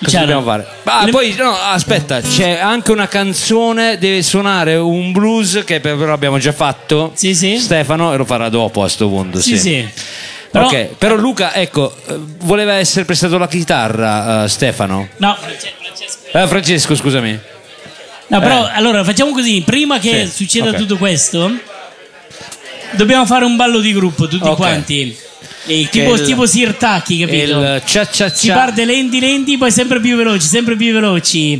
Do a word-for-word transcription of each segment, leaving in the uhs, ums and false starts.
Cosa dobbiamo fare? Ah, poi no, aspetta, c'è anche una canzone, deve suonare un blues che però abbiamo già fatto. Sì, sì. Stefano e lo farà dopo a sto punto. Sì, sì. sì. Però... Ok, però Luca, ecco, voleva essere prestato la chitarra, uh, Stefano. No, Francesco. Eh, Francesco, scusami. No, però eh. allora facciamo così, prima che sì, succeda okay. tutto questo, dobbiamo fare un ballo di gruppo tutti okay. quanti. E tipo, il, tipo Sirtacchi, capito? Il cia cia cia. Si parte lenti lenti, poi sempre più veloci, sempre più veloci.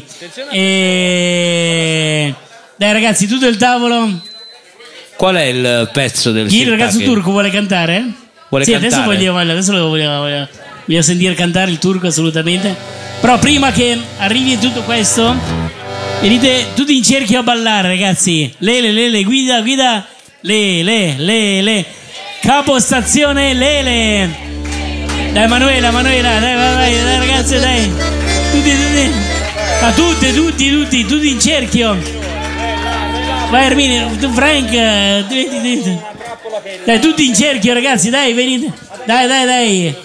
E... Dai ragazzi, tutto il tavolo. Qual è il pezzo del Chi il ragazzo turco vuole cantare? Vuole sì, cantare? adesso vogliamo, adesso lo vogliamo, vogliamo, vogliamo sentire cantare il turco assolutamente. Però prima che arrivi tutto questo, venite tutti in cerchio a ballare, ragazzi. Lele, Lele, guida, guida. Le, le, le, le. Capostazione Lele. Dai Manuela, Manuela, dai, vai, vai, dai ragazzi, dai. Tutti, tutti. Ma tutti, tutti, tutti, tutti in cerchio. Vai Erminio, tu Frank, diventi, diventi. Dai, tutti in cerchio ragazzi, dai, venite. Dai, dai, dai.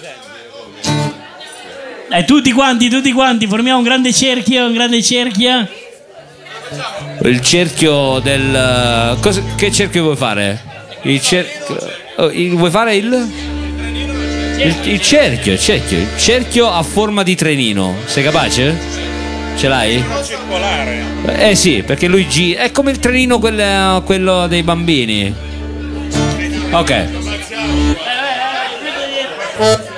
Dai, tutti quanti, tutti quanti, formiamo un grande cerchio, un grande cerchio. Il cerchio del... Cosa, che cerchio vuoi fare? Il cerchio... Oh, il, vuoi fare il... il... Il cerchio, il cerchio, il cerchio a forma di trenino. Sei capace? Ce l'hai? Circolare. Eh sì, perché lui gira... È come il trenino quello, quello dei bambini. Ok.